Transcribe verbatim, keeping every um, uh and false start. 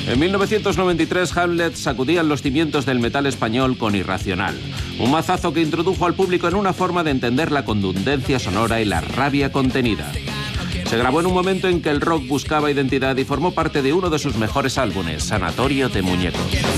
En mil novecientos noventa y tres, Hamlet sacudía los cimientos del metal español con Irracional, un mazazo que introdujo al público en una forma de entender la contundencia sonora y la rabia contenida. Se grabó en un momento en que el rock buscaba identidad y formó parte de uno de sus mejores álbumes, Sanatorio de Muñecos.